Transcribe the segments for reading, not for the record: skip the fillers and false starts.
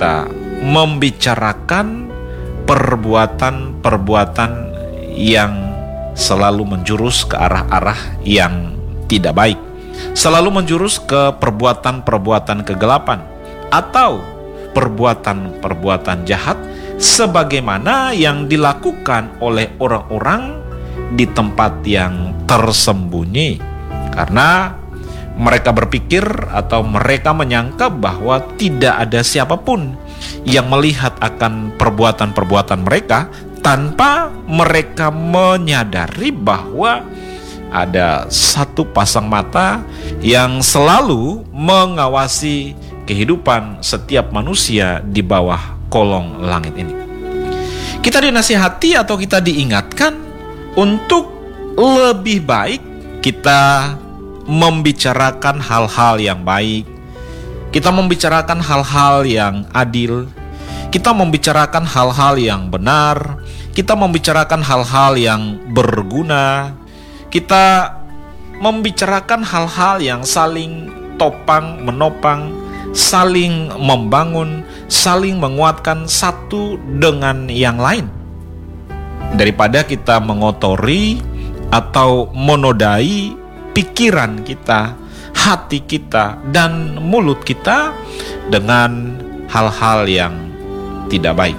kita membicarakan perbuatan-perbuatan yang selalu menjurus ke arah-arah yang tidak baik, selalu menjurus ke perbuatan-perbuatan kegelapan atau perbuatan-perbuatan jahat sebagaimana yang dilakukan oleh orang-orang di tempat yang tersembunyi, karena mereka berpikir atau mereka menyangka bahwa tidak ada siapapun yang melihat akan perbuatan-perbuatan mereka, tanpa mereka menyadari bahwa ada satu pasang mata yang selalu mengawasi kehidupan setiap manusia di bawah kolong langit ini. Kita dinasihati atau kita diingatkan untuk lebih baik kita membicarakan hal-hal yang baik, kita membicarakan hal-hal yang adil, kita membicarakan hal-hal yang benar, kita membicarakan hal-hal yang berguna, kita membicarakan hal-hal yang saling topang menopang, saling membangun, saling menguatkan satu dengan yang lain, daripada kita mengotori atau menodai pikiran kita, hati kita, dan mulut kita dengan hal-hal yang tidak baik.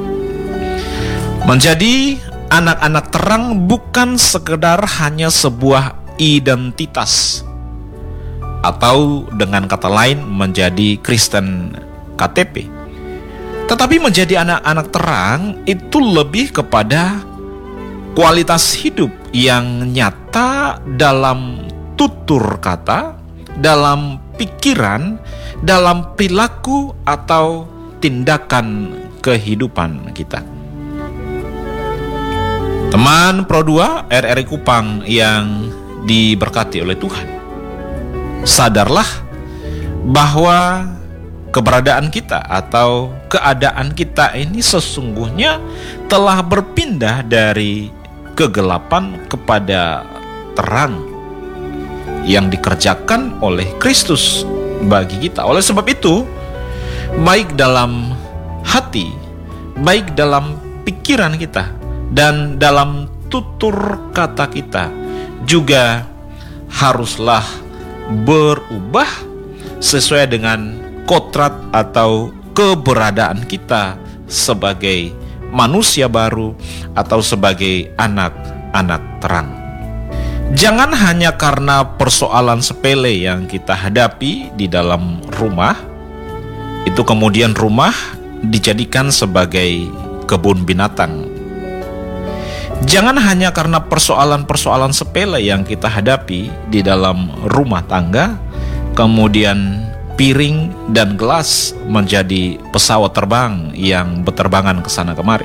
Menjadi anak-anak terang bukan sekedar hanya sebuah identitas, atau dengan kata lain menjadi Kristen KTP. Tetapi menjadi anak-anak terang itu lebih kepada kualitas hidup yang nyata dalam tutur kata, dalam pikiran, dalam perilaku atau tindakan kehidupan kita. Teman Pro 2 RRI Kupang yang diberkati oleh Tuhan, sadarlah bahwa keberadaan kita atau keadaan kita ini sesungguhnya telah berpindah dari kegelapan kepada terang yang dikerjakan oleh Kristus bagi kita. Oleh sebab itu, baik dalam hati, baik dalam pikiran kita, dan dalam tutur kata kita juga haruslah berubah sesuai dengan kodrat atau keberadaan kita sebagai manusia baru atau sebagai anak-anak terang. Jangan hanya karena persoalan sepele yang kita hadapi di dalam rumah, itu kemudian rumah dijadikan sebagai kebun binatang. Jangan hanya karena persoalan-persoalan sepele yang kita hadapi di dalam rumah tangga, kemudian piring dan gelas menjadi pesawat terbang yang berterbangan ke sana kemari.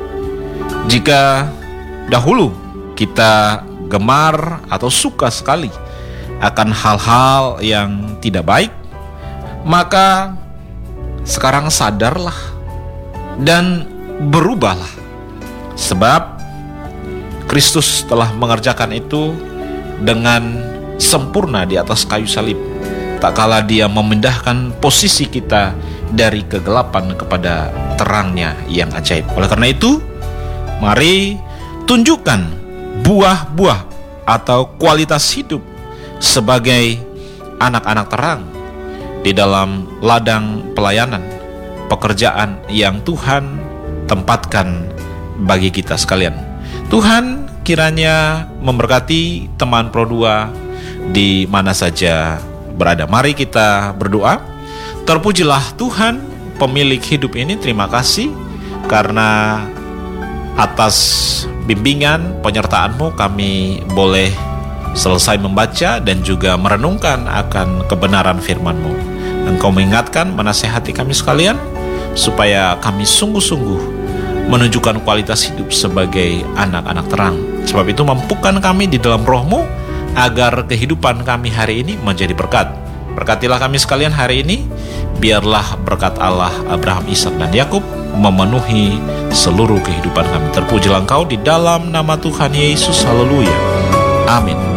Jika dahulu kita gemar atau suka sekali akan hal-hal yang tidak baik, maka sekarang sadarlah dan berubahlah, sebab Kristus telah mengerjakan itu dengan sempurna di atas kayu salib, tak kala Dia memindahkan posisi kita dari kegelapan kepada terangnya yang ajaib. Oleh karena itu, mari tunjukkan buah-buah atau kualitas hidup sebagai anak-anak terang di dalam ladang pelayanan, pekerjaan yang Tuhan tempatkan bagi kita sekalian. Tuhan kiranya memberkati teman Pro 2 di mana saja berada. Mari kita berdoa. Terpujilah Tuhan, pemilik hidup ini. Terima kasih karena atas bimbingan penyertaan-Mu kami boleh selesai membaca dan juga merenungkan akan kebenaran firman-Mu. Engkau mengingatkan, menasehati kami sekalian supaya kami sungguh-sungguh menunjukkan kualitas hidup sebagai anak-anak terang. Sebab itu mampukan kami di dalam Roh-Mu agar kehidupan kami hari ini menjadi berkat. Berkatilah kami sekalian hari ini, biarlah berkat Allah Abraham, Ishak dan Yakub memenuhi seluruh kehidupan kami. Terpujilah Engkau di dalam nama Tuhan Yesus. Haleluya. Amin.